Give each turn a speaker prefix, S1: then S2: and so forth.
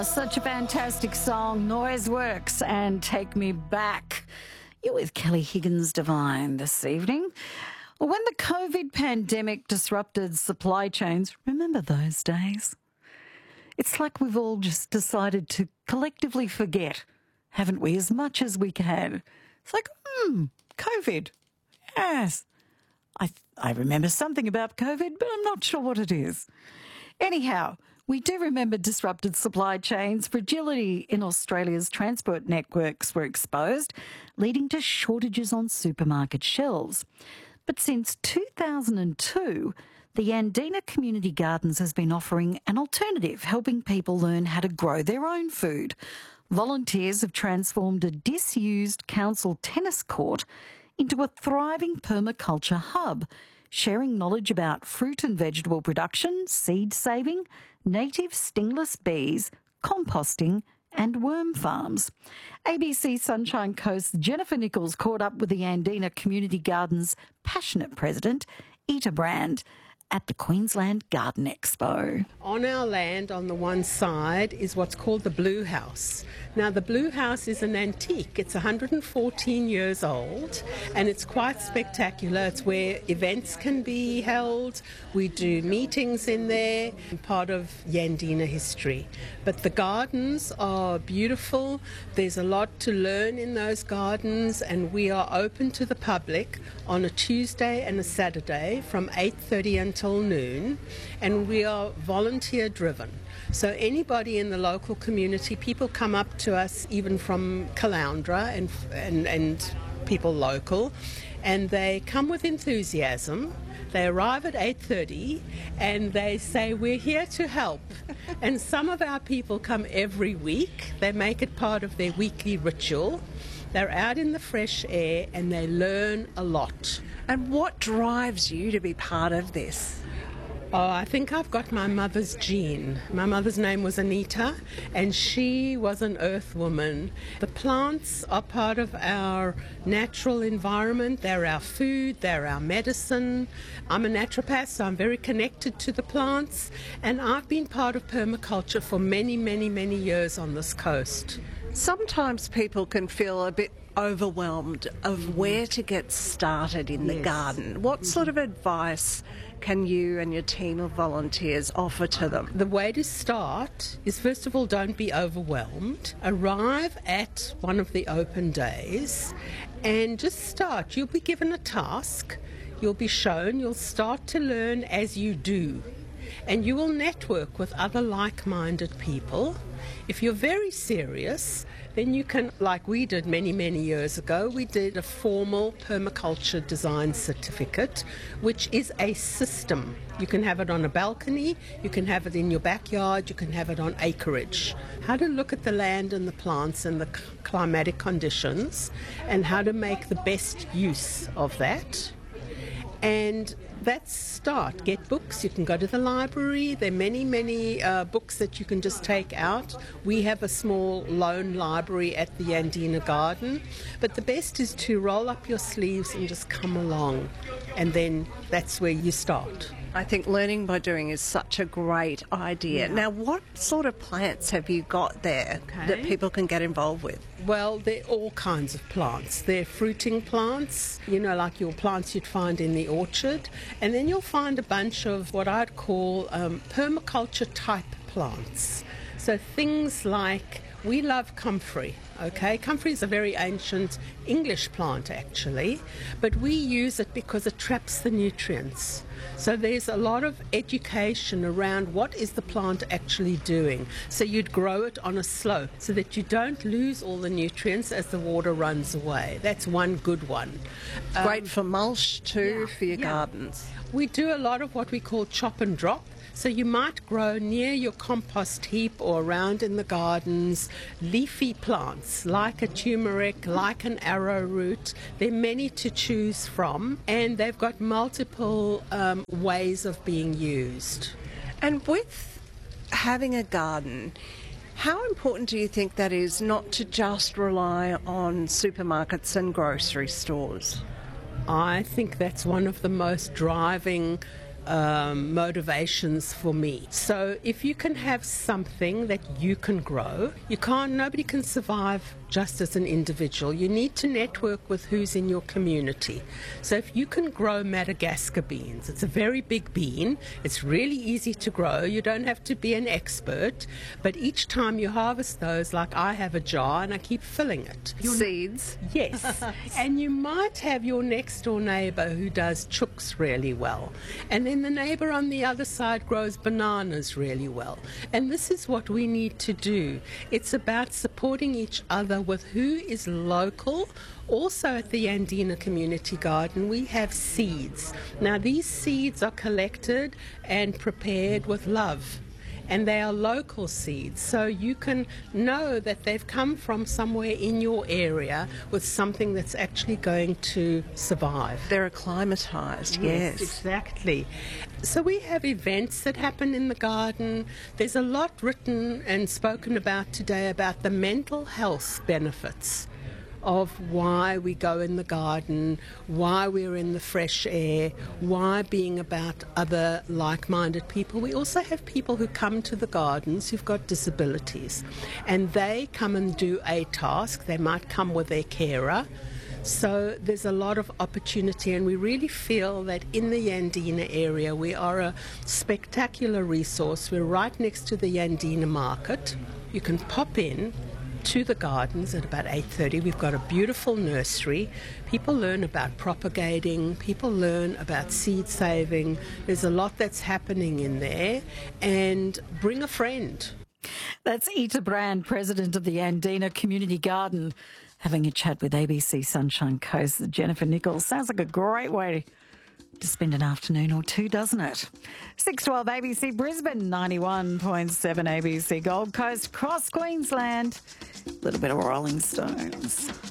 S1: Such a fantastic song, Noise Works and Take Me Back. You're with Kelly Higgins Devine this evening. Well, when the COVID pandemic disrupted supply chains, remember those days? It's like we've all just decided to collectively forget, haven't we, as much as we can. It's like, COVID. Yes. I remember something about COVID, but I'm not sure what it is. Anyhow, we do remember disrupted supply chains. Fragility in Australia's transport networks were exposed, leading to shortages on supermarket shelves. But since 2002, the Yandina Community Gardens has been offering an alternative, helping people learn how to grow their own food. Volunteers have transformed a disused council tennis court into a thriving permaculture hub, sharing knowledge about fruit and vegetable production, seed saving, native stingless bees, composting and worm farms. ABC Sunshine Coast's Jennifer Nichols caught up with the Yandina Community Gardens' passionate president, Ita Brand, at the Queensland Garden Expo.
S2: On our land, on the one side, is what's called the Blue House. Now, the Blue House is an antique. It's 114 years old, and it's quite spectacular. It's where events can be held. We do meetings in there, part of Yandina history. But the gardens are beautiful. There's a lot to learn in those gardens, and we are open to the public on a Tuesday and a Saturday from 8:30 until noon, and we are volunteer driven. So anybody in the local community, people come up to us even from Caloundra and people local, and they come with enthusiasm. They arrive at 8:30 and they say, we're here to help. And some of our people come every week. They make it part of their weekly ritual. They're out in the fresh air and they learn a lot.
S3: And what drives you to be part of this?
S2: Oh, I think I've got my mother's gene. My mother's name was Anita, and she was an earth woman. The plants are part of our natural environment. They're our food, they're our medicine. I'm a naturopath, so I'm very connected to the plants, and I've been part of permaculture for many, many, many years on this coast.
S3: Sometimes people can feel a bit overwhelmed of where to get started in the garden. What sort of advice can you and your team of volunteers offer to them?
S2: The way to start is, first of all, don't be overwhelmed. Arrive at one of the open days and just start. You'll be given a task, you'll be shown, you'll start to learn as you do, and you will network with other like-minded people. If you're very serious, then you can, like we did many, many years ago, we did a formal permaculture design certificate, which is a system. You can have it on a balcony, you can have it in your backyard, you can have it on acreage. How to look at the land and the plants and the climatic conditions, and how to make the best use of that. And that's start. Get books. You can go to the library. There are many, many books that you can just take out. We have a small lone library at the Yandina Garden. But the best is to roll up your sleeves and just come along. And then that's where you start.
S3: I think learning by doing is such a great idea. Now, what sort of plants have you got there that people can get involved with?
S2: Well, there are all kinds of plants. They're fruiting plants, you know, like your plants you'd find in the orchard. And then you'll find a bunch of what I'd call permaculture type plants. So things like, we love comfrey, okay? Comfrey is a very ancient English plant, actually, but we use it because it traps the nutrients. So there's a lot of education around what is the plant actually doing. So you'd grow it on a slope so that you don't lose all the nutrients as the water runs away. That's one good one.
S3: Great for mulch too, for your gardens.
S2: We do a lot of what we call chop and drop. So you might grow near your compost heap or around in the gardens leafy plants like a turmeric, like an arrowroot. There are many to choose from, and they've got multiple ways of being used.
S3: And with having a garden, how important do you think that is not to just rely on supermarkets and grocery stores?
S2: I think that's one of the most driving motivations for me. So if you can have something that you can grow, nobody can survive just as an individual. You need to network with who's in your community. So if you can grow Madagascar beans, it's a very big bean, it's really easy to grow, you don't have to be an expert, but each time you harvest those, like I have a jar and I keep filling it.
S3: Seeds?
S2: Yes. And you might have your next door neighbour who does chooks really well. And then the neighbour on the other side grows bananas really well. And this is what we need to do. It's about supporting each other with who is local. Also at the Yandina Community Garden, we have seeds. Now these seeds are collected and prepared with love. And they are local seeds, so you can know that they've come from somewhere in your area with something that's actually going to survive.
S3: They're acclimatised, yes.
S2: Exactly. So we have events that happen in the garden. There's a lot written and spoken about today about the mental health benefits of why we go in the garden, why we're in the fresh air, why being about other like-minded people. We also have people who come to the gardens who've got disabilities, and they come and do a task. They might come with their carer. So there's a lot of opportunity, and we really feel that in the Yandina area we are a spectacular resource. We're right next to the Yandina market. You can pop in to the gardens at about 8:30. We've got a beautiful nursery. People learn about propagating, people learn about seed saving. There's a lot that's happening in there, and bring a friend.
S1: That's Ita Brand, President of the Yandina Community Garden, having a chat with ABC Sunshine Coast. Jennifer Nichols. Sounds like a great way to spend an afternoon or two, doesn't it? 612 ABC Brisbane, 91.7 ABC Gold Coast, across Queensland. A little bit of Rolling Stones.